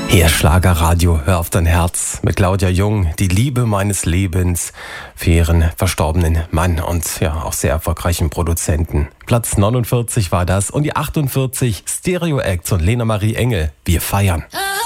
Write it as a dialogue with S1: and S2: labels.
S1: Hier Schlagerradio, hör auf dein Herz mit Claudia Jung, die Liebe meines Lebens für ihren verstorbenen Mann und ja auch sehr erfolgreichen Produzenten. Platz 49 war das und die 48 Stereo Acts und Lena Marie Engel, wir feiern.